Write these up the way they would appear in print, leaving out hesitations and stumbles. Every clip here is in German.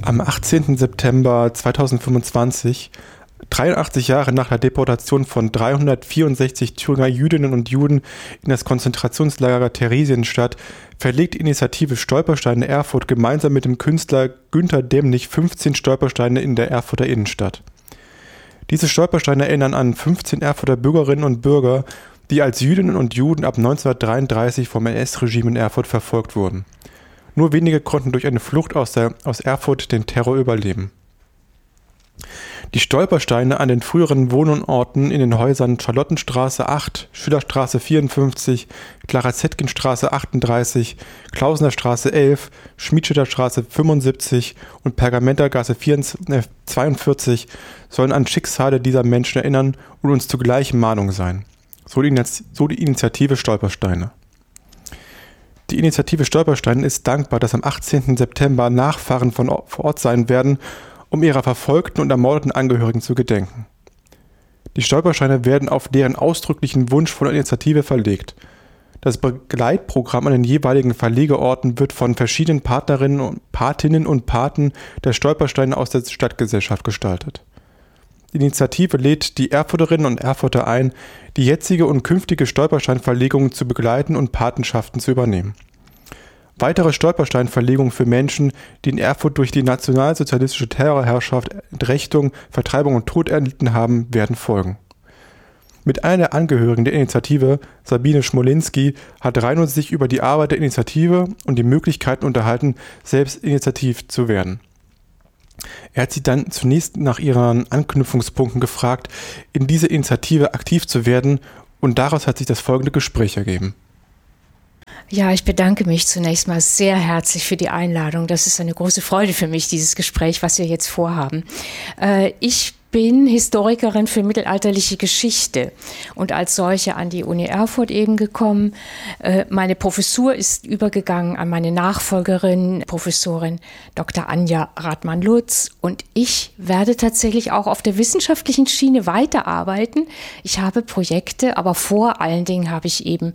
Am 18. September 2025, 83 Jahre nach der Deportation von 364 Thüringer Jüdinnen und Juden in das Konzentrationslager Theresienstadt, verlegt die Initiative Stolpersteine Erfurt gemeinsam mit dem Künstler Günter Demnig 15 Stolpersteine in der Erfurter Innenstadt. Diese Stolpersteine erinnern an 15 Erfurter Bürgerinnen und Bürger, die als Jüdinnen und Juden ab 1933 vom NS-Regime in Erfurt verfolgt wurden. Nur wenige konnten durch eine Flucht aus Erfurt den Terror überleben. Die Stolpersteine an den früheren Wohnorten in den Häusern Charlottenstraße 8, Schillerstraße 54, Clara-Zetkin-Straße 38, Klausener Straße 11, Schmidstädter Straße 75 und Pergamentergasse 42 sollen an Schicksale dieser Menschen erinnern und uns zugleich Mahnung sein. So die Initiative Stolpersteine. Die Initiative Stolpersteine ist dankbar, dass am 18. September Nachfahren vor Ort sein werden, um ihrer verfolgten und ermordeten Angehörigen zu gedenken. Die Stolpersteine werden auf deren ausdrücklichen Wunsch von der Initiative verlegt. Das Begleitprogramm an den jeweiligen Verlegeorten wird von verschiedenen Partinnen und Paten der Stolpersteine aus der Stadtgesellschaft gestaltet. Die Initiative lädt die Erfurterinnen und Erfurter ein, die jetzige und künftige Stolpersteinverlegungen zu begleiten und Patenschaften zu übernehmen. Weitere Stolpersteinverlegungen für Menschen, die in Erfurt durch die nationalsozialistische Terrorherrschaft Entrechtung, Vertreibung und Tod erlitten haben, werden folgen. Mit einer der Angehörigen der Initiative, Sabine Schmolinski, hat Reinhold sich über die Arbeit der Initiative und die Möglichkeiten unterhalten, selbst initiativ zu werden. Er hat sie dann zunächst nach ihren Anknüpfungspunkten gefragt, in diese Initiative aktiv zu werden, und daraus hat sich das folgende Gespräch ergeben. Ja, ich bedanke mich zunächst mal sehr herzlich für die Einladung. Das ist eine große Freude für mich, dieses Gespräch, was wir jetzt vorhaben. Ich bin Historikerin für mittelalterliche Geschichte und als solche an die Uni Erfurt eben gekommen. Meine Professur ist übergegangen an meine Nachfolgerin, Professorin Dr. Anja Rathmann-Lutz, und ich werde tatsächlich auch auf der wissenschaftlichen Schiene weiterarbeiten. Ich habe Projekte, aber vor allen Dingen habe ich eben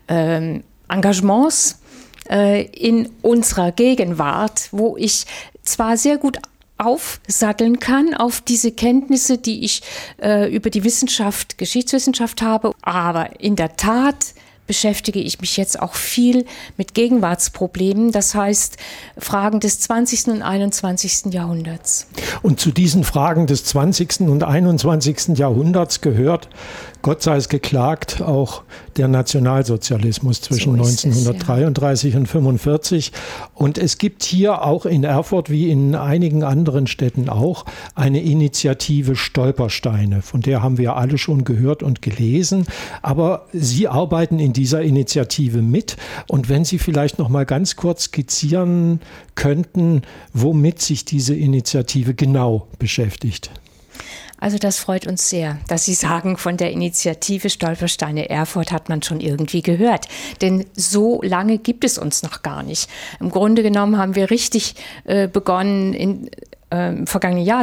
Engagements in unserer Gegenwart, wo ich zwar sehr gut aufsatteln kann auf diese Kenntnisse, die ich über die Wissenschaft, Geschichtswissenschaft habe, aber in der Tat beschäftige ich mich jetzt auch viel mit Gegenwartsproblemen, das heißt Fragen des 20. und 21. Jahrhunderts. Und zu diesen Fragen des 20. und 21. Jahrhunderts gehört, Gott sei es geklagt, auch der Nationalsozialismus zwischen 1933 und 1945. Und es gibt hier auch in Erfurt, wie in einigen anderen Städten auch, eine Initiative Stolpersteine. Von der haben wir alle schon gehört und gelesen. Aber Sie arbeiten in dieser Initiative mit. Und wenn Sie vielleicht noch mal ganz kurz skizzieren könnten, womit sich diese Initiative genau beschäftigt. Also das freut uns sehr, dass Sie sagen, von der Initiative Stolpersteine Erfurt hat man schon irgendwie gehört. Denn so lange gibt es uns noch gar nicht. Im Grunde genommen haben wir richtig begonnen im vergangenen Jahr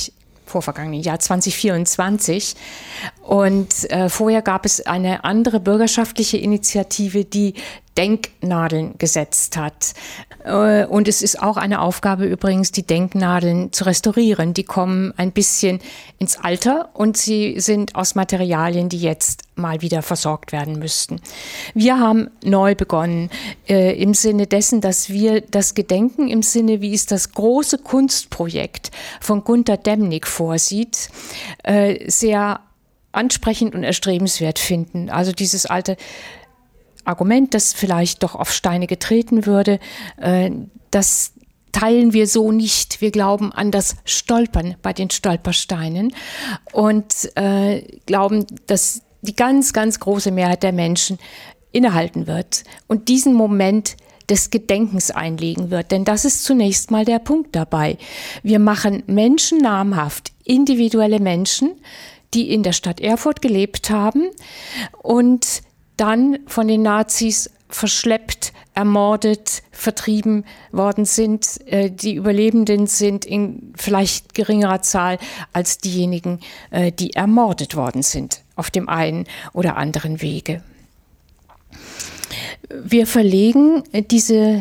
2024. Und vorher gab es eine andere bürgerschaftliche Initiative, die Denknadeln gesetzt hat. Und es ist auch eine Aufgabe übrigens, die Denknadeln zu restaurieren. Die kommen ein bisschen ins Alter und sie sind aus Materialien, die jetzt mal wieder versorgt werden müssten. Wir haben neu begonnen im Sinne dessen, dass wir das Gedenken im Sinne, wie es das große Kunstprojekt von Günter Demnig vorsieht, sehr ansprechend und erstrebenswert finden. Also dieses alte Argument, das vielleicht doch auf Steine getreten würde, das teilen wir so nicht. Wir glauben an das Stolpern bei den Stolpersteinen und glauben, dass die ganz, ganz große Mehrheit der Menschen innehalten wird und diesen Moment des Gedenkens einlegen wird. Denn das ist zunächst mal der Punkt dabei. Wir machen Menschen namhaft, individuelle Menschen, die in der Stadt Erfurt gelebt haben und dann von den Nazis verschleppt, ermordet, vertrieben worden sind. Die Überlebenden sind in vielleicht geringerer Zahl als diejenigen, die ermordet worden sind auf dem einen oder anderen Wege. Wir verlegen diese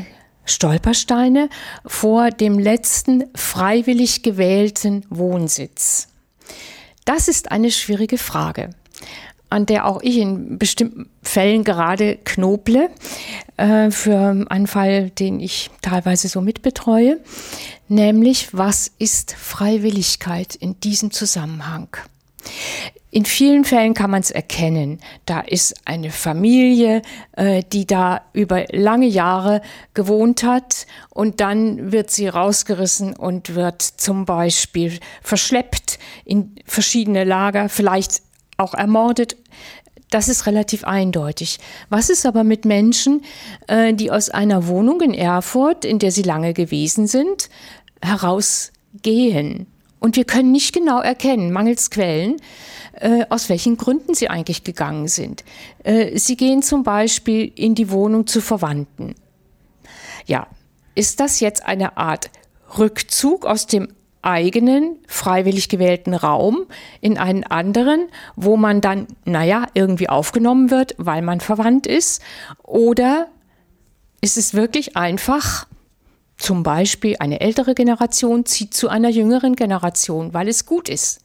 Stolpersteine vor dem letzten freiwillig gewählten Wohnsitz? Das ist eine schwierige Frage, an der auch ich in bestimmten Fällen gerade knoble, für einen Fall, den ich teilweise so mitbetreue, nämlich was ist Freiwilligkeit in diesem Zusammenhang? In vielen Fällen kann man es erkennen. Da ist eine Familie, die da über lange Jahre gewohnt hat und dann wird sie rausgerissen und wird zum Beispiel verschleppt in verschiedene Lager, vielleicht auch ermordet. Das ist relativ eindeutig. Was ist aber mit Menschen, die aus einer Wohnung in Erfurt, in der sie lange gewesen sind, herausgehen? Und wir können nicht genau erkennen, mangels Quellen, aus welchen Gründen sie eigentlich gegangen sind. Sie gehen zum Beispiel in die Wohnung zu Verwandten. Ja, ist das jetzt eine Art Rückzug aus dem eigenen, freiwillig gewählten Raum in einen anderen, wo man dann, irgendwie aufgenommen wird, weil man verwandt ist? Oder ist es wirklich einfach, zum Beispiel eine ältere Generation zieht zu einer jüngeren Generation, weil es gut ist?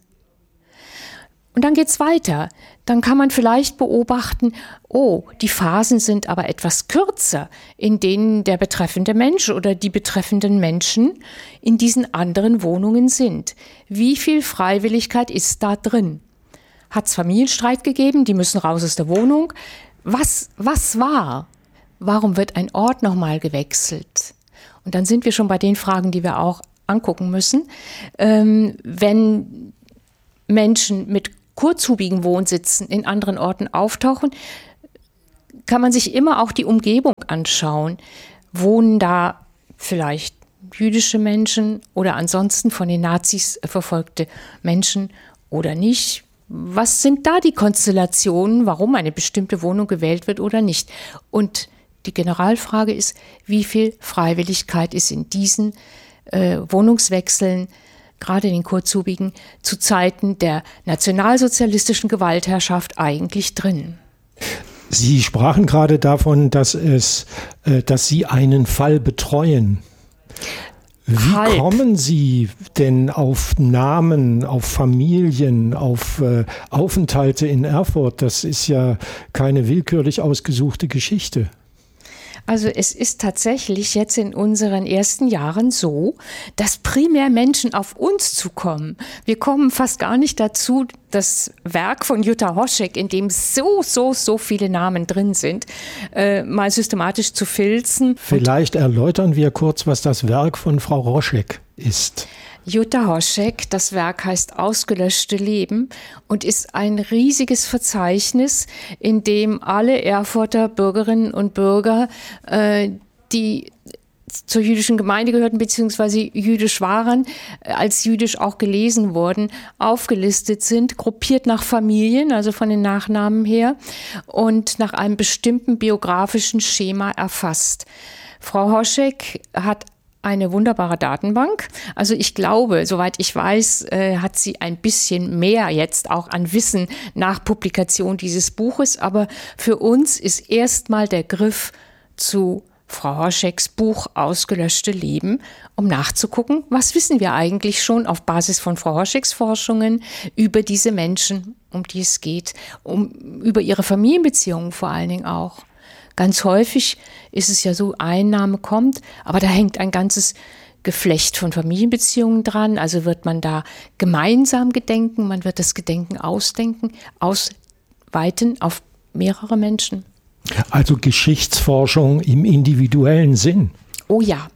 Und dann geht's weiter. Dann kann man vielleicht beobachten, die Phasen sind aber etwas kürzer, in denen der betreffende Mensch oder die betreffenden Menschen in diesen anderen Wohnungen sind. Wie viel Freiwilligkeit ist da drin? Hat es Familienstreit gegeben? Die müssen raus aus der Wohnung. Was war? Warum wird ein Ort nochmal gewechselt? Und dann sind wir schon bei den Fragen, die wir auch angucken müssen. Wenn Menschen mit kurzhubigen Wohnsitzen in anderen Orten auftauchen, kann man sich immer auch die Umgebung anschauen. Wohnen da vielleicht jüdische Menschen oder ansonsten von den Nazis verfolgte Menschen oder nicht? Was sind da die Konstellationen, warum eine bestimmte Wohnung gewählt wird oder nicht? Und die Generalfrage ist, wie viel Freiwilligkeit ist in diesen Wohnungswechseln, gerade den kurzhubigen, zu Zeiten der nationalsozialistischen Gewaltherrschaft eigentlich drin? Sie sprachen gerade davon, dass Sie einen Fall betreuen. Wie kommen Sie denn auf Namen, auf Familien, auf Aufenthalte in Erfurt? Das ist ja keine willkürlich ausgesuchte Geschichte. Also es ist tatsächlich jetzt in unseren ersten Jahren so, dass primär Menschen auf uns zukommen. Wir kommen fast gar nicht dazu, das Werk von Jutta Hoschek, in dem so viele Namen drin sind, mal systematisch zu filzen. Vielleicht erläutern wir kurz, was das Werk von Frau Hoschek ist. Jutta Hoschek, das Werk heißt Ausgelöschte Leben und ist ein riesiges Verzeichnis, in dem alle Erfurter Bürgerinnen und Bürger, die zur jüdischen Gemeinde gehörten bzw. jüdisch waren, als jüdisch auch gelesen wurden, aufgelistet sind, gruppiert nach Familien, also von den Nachnamen her, und nach einem bestimmten biografischen Schema erfasst. Frau Hoschek hat eine wunderbare Datenbank. Also ich glaube, soweit ich weiß, hat sie ein bisschen mehr jetzt auch an Wissen nach Publikation dieses Buches. Aber für uns ist erstmal der Griff zu Frau Hoscheks Buch Ausgelöschte Leben, um nachzugucken, was wissen wir eigentlich schon auf Basis von Frau Hoscheks Forschungen über diese Menschen, um die es geht, über ihre Familienbeziehungen vor allen Dingen auch. Ganz häufig ist es ja so, ein Name kommt, aber da hängt ein ganzes Geflecht von Familienbeziehungen dran. Also wird man da gemeinsam gedenken, man wird das Gedenken ausweiten auf mehrere Menschen. Also Geschichtsforschung im individuellen Sinn. Oh ja.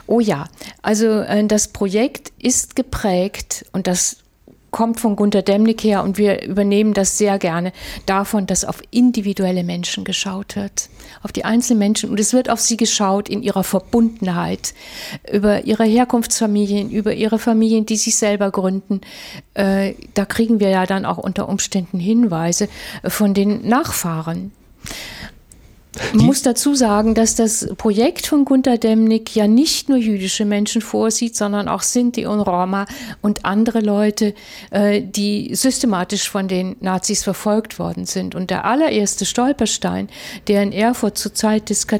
Also das Projekt ist geprägt und das kommt von Gunter Demnig her und wir übernehmen das sehr gerne davon, dass auf individuelle Menschen geschaut wird, auf die einzelnen Menschen, und es wird auf sie geschaut in ihrer Verbundenheit, über ihre Herkunftsfamilien, über ihre Familien, die sich selber gründen. Da kriegen wir ja dann auch unter Umständen Hinweise von den Nachfahren. Man muss dazu sagen, dass das Projekt von Gunter Demnig ja nicht nur jüdische Menschen vorsieht, sondern auch Sinti und Roma und andere Leute, die systematisch von den Nazis verfolgt worden sind. Und der allererste Stolperstein, der in Erfurt zur Zeit des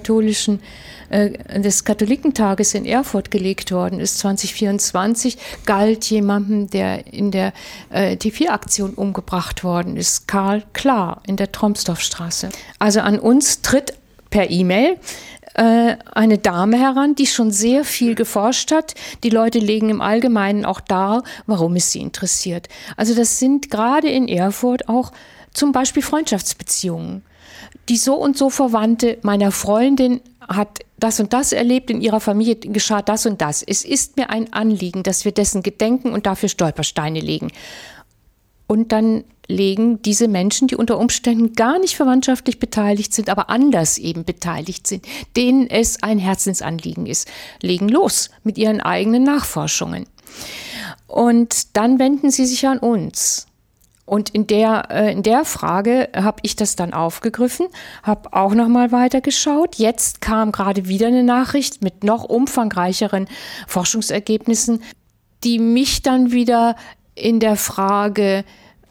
Katholikentages in Erfurt gelegt worden ist, 2024, galt jemandem, der in der T4-Aktion umgebracht worden ist, Karl Klar in der Tromsdorfstraße. Also an uns tritt per E-Mail eine Dame heran, die schon sehr viel geforscht hat. Die Leute legen im Allgemeinen auch dar, warum es sie interessiert. Also das sind gerade in Erfurt auch zum Beispiel Freundschaftsbeziehungen. Die so und so Verwandte meiner Freundin hat das und das erlebt, in ihrer Familie geschah das und das. Es ist mir ein Anliegen, dass wir dessen gedenken und dafür Stolpersteine legen. Und dann legen diese Menschen, die unter Umständen gar nicht verwandtschaftlich beteiligt sind, aber anders eben beteiligt sind, denen es ein Herzensanliegen ist, legen los mit ihren eigenen Nachforschungen. Und dann wenden sie sich an uns. Und in der Frage habe ich das dann aufgegriffen, habe auch nochmal weitergeschaut. Jetzt kam gerade wieder eine Nachricht mit noch umfangreicheren Forschungsergebnissen, die mich dann wieder in der Frage,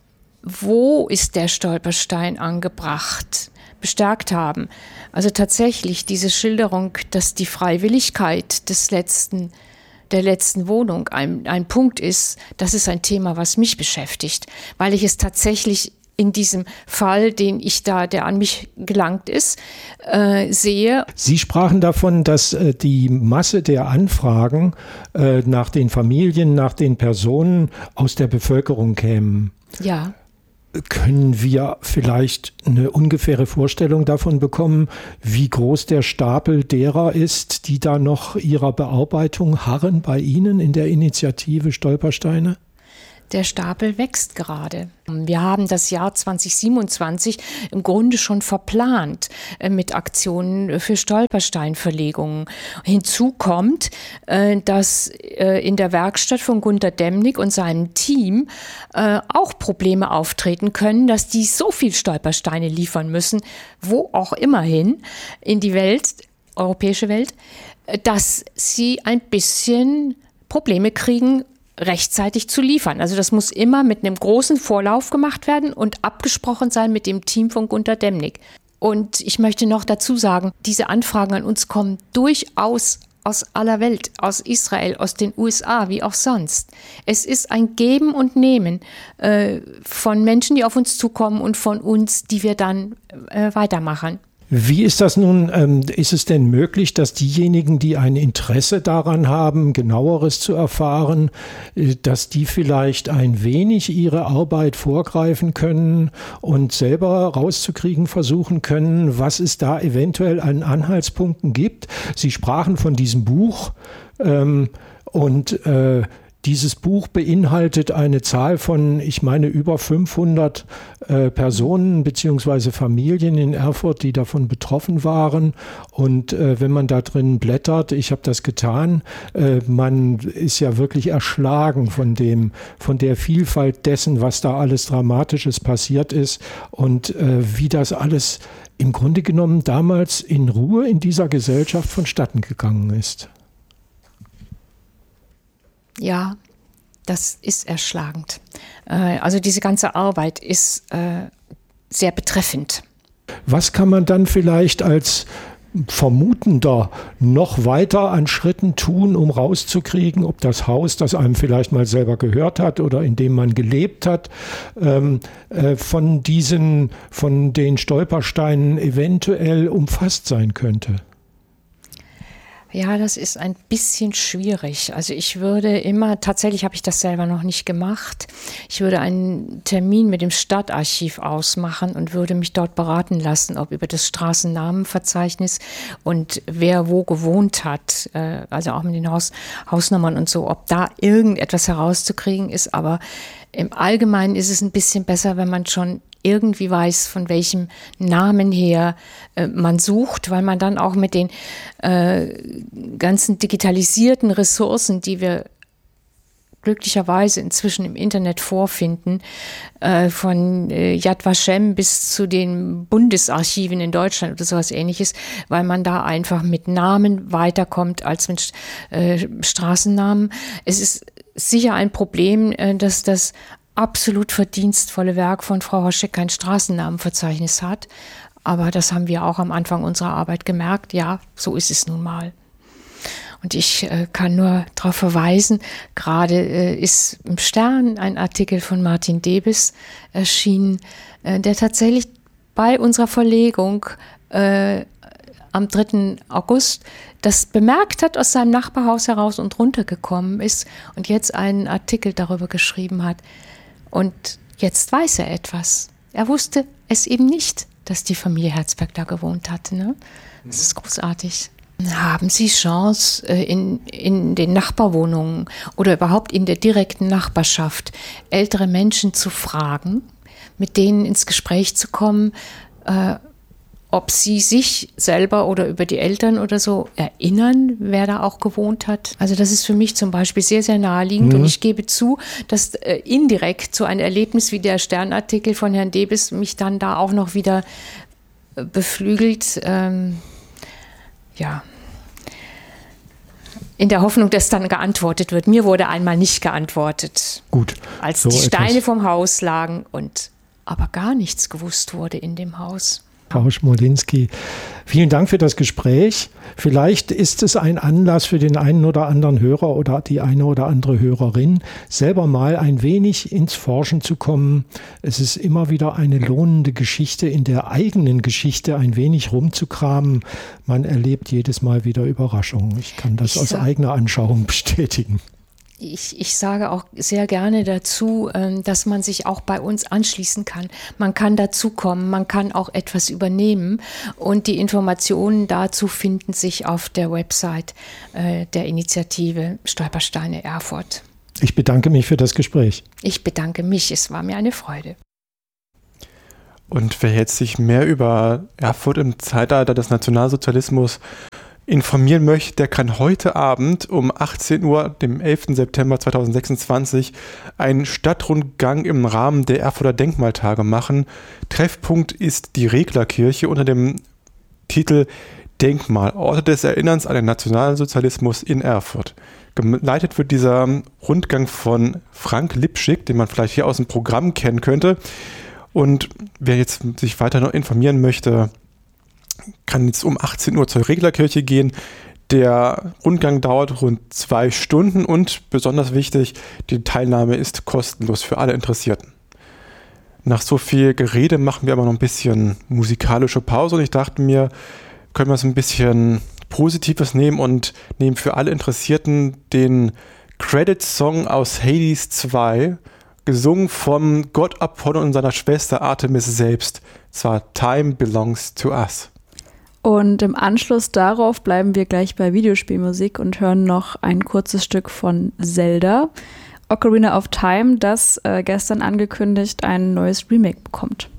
wo ist der Stolperstein angebracht, bestärkt haben. Also tatsächlich diese Schilderung, dass die Freiwilligkeit der letzten Wohnung ein Punkt ist, das ist ein Thema, was mich beschäftigt, weil ich es tatsächlich in diesem Fall, der an mich gelangt ist, sehe. Sie sprachen davon, dass die Masse der Anfragen nach den Familien, nach den Personen aus der Bevölkerung kämen. Ja. Können wir vielleicht eine ungefähre Vorstellung davon bekommen, wie groß der Stapel derer ist, die da noch ihrer Bearbeitung harren bei Ihnen in der Initiative Stolpersteine? Der Stapel wächst gerade. Wir haben das Jahr 2027 im Grunde schon verplant mit Aktionen für Stolpersteinverlegungen. Hinzu kommt, dass in der Werkstatt von Gunter Demnig und seinem Team auch Probleme auftreten können, dass die so viel Stolpersteine liefern müssen, wo auch immerhin in die Welt, europäische Welt, dass sie ein bisschen Probleme kriegen, rechtzeitig zu liefern. Also das muss immer mit einem großen Vorlauf gemacht werden und abgesprochen sein mit dem Team von Gunter Demnig. Und ich möchte noch dazu sagen, diese Anfragen an uns kommen durchaus aus aller Welt, aus Israel, aus den USA, wie auch sonst. Es ist ein Geben und Nehmen von Menschen, die auf uns zukommen und von uns, die wir dann weitermachen. Wie ist das nun? Ist es denn möglich, dass diejenigen, die ein Interesse daran haben, genaueres zu erfahren, dass die vielleicht ein wenig ihre Arbeit vorgreifen können und selber rauszukriegen versuchen können, was es da eventuell an Anhaltspunkten gibt? Sie sprachen von diesem Buch und dieses Buch beinhaltet eine Zahl von, ich meine, über 500 Personen bzw. Familien in Erfurt, die davon betroffen waren. Und wenn man da drin blättert, ich habe das getan, man ist ja wirklich erschlagen von der Vielfalt dessen, was da alles Dramatisches passiert ist und wie das alles im Grunde genommen damals in Ruhe in dieser Gesellschaft vonstatten gegangen ist. Ja, das ist erschlagend. Also diese ganze Arbeit ist sehr betreffend. Was kann man dann vielleicht als Vermutender noch weiter an Schritten tun, um rauszukriegen, ob das Haus, das einem vielleicht mal selber gehört hat oder in dem man gelebt hat, von den Stolpersteinen eventuell umfasst sein könnte? Ja, das ist ein bisschen schwierig. Also ich würde immer, tatsächlich habe ich das selber noch nicht gemacht, ich würde einen Termin mit dem Stadtarchiv ausmachen und würde mich dort beraten lassen, ob über das Straßennamenverzeichnis und wer wo gewohnt hat, also auch mit den Hausnummern und so, ob da irgendetwas herauszukriegen ist. Aber im Allgemeinen ist es ein bisschen besser, wenn man schon irgendwie weiß, von welchem Namen her man sucht, weil man dann auch mit den ganzen digitalisierten Ressourcen, die wir glücklicherweise inzwischen im Internet vorfinden, von Yad Vashem bis zu den Bundesarchiven in Deutschland oder sowas Ähnliches, weil man da einfach mit Namen weiterkommt als mit Straßennamen. Es ist sicher ein Problem, dass das absolut verdienstvolle Werk von Frau Hoschek kein Straßennamenverzeichnis hat. Aber das haben wir auch am Anfang unserer Arbeit gemerkt. Ja, so ist es nun mal. Und ich kann nur darauf verweisen, gerade ist im Stern ein Artikel von Martin Debes erschienen, der tatsächlich bei unserer Verlegung am 3. August das bemerkt hat, aus seinem Nachbarhaus heraus und runtergekommen ist und jetzt einen Artikel darüber geschrieben hat. Und jetzt weiß er etwas. Er wusste es eben nicht, dass die Familie Herzberg da gewohnt hatte. Ne? Das ist großartig. Haben Sie Chance, in den Nachbarwohnungen oder überhaupt in der direkten Nachbarschaft ältere Menschen zu fragen, mit denen ins Gespräch zu kommen, ob sie sich selber oder über die Eltern oder so erinnern, wer da auch gewohnt hat? Also das ist für mich zum Beispiel sehr, sehr naheliegend. Und ich gebe zu, dass indirekt so ein Erlebnis wie der Sternartikel von Herrn Debes mich dann da auch noch wieder beflügelt. Ja, in der Hoffnung, dass dann geantwortet wird. Mir wurde einmal nicht geantwortet. Gut. Als so die Steine vom Haus lagen und aber gar nichts gewusst wurde in dem Haus. Frau Schmolinski, vielen Dank für das Gespräch. Vielleicht ist es ein Anlass für den einen oder anderen Hörer oder die eine oder andere Hörerin, selber mal ein wenig ins Forschen zu kommen. Es ist immer wieder eine lohnende Geschichte, in der eigenen Geschichte ein wenig rumzukramen. Man erlebt jedes Mal wieder Überraschungen. Ich kann das aus eigener Anschauung bestätigen. Ich sage auch sehr gerne dazu, dass man sich auch bei uns anschließen kann. Man kann dazukommen, man kann auch etwas übernehmen und die Informationen dazu finden sich auf der Website der Initiative Stolpersteine Erfurt. Ich bedanke mich für das Gespräch. Ich bedanke mich, es war mir eine Freude. Und wer jetzt sich mehr über Erfurt im Zeitalter des Nationalsozialismus informieren möchte, der kann heute Abend um 18 Uhr, dem 11. September 2026, einen Stadtrundgang im Rahmen der Erfurter Denkmaltage machen. Treffpunkt ist die Reglerkirche unter dem Titel Denkmal, Orte des Erinnerns an den Nationalsozialismus in Erfurt. Geleitet wird dieser Rundgang von Frank Lipschick, den man vielleicht hier aus dem Programm kennen könnte. Und wer jetzt sich weiter noch informieren möchte, kann jetzt um 18 Uhr zur Reglerkirche gehen. Der Rundgang dauert rund 2 Stunden und besonders wichtig, die Teilnahme ist kostenlos für alle Interessierten. Nach so viel Gerede machen wir aber noch ein bisschen musikalische Pause und ich dachte mir, können wir so ein bisschen Positives nehmen und nehmen für alle Interessierten den Credit-Song aus Hades 2, gesungen vom Gott Apollo und seiner Schwester Artemis selbst. Zwar Time Belongs to Us. Und im Anschluss darauf bleiben wir gleich bei Videospielmusik und hören noch ein kurzes Stück von Zelda, Ocarina of Time, das gestern angekündigt ein neues Remake bekommt.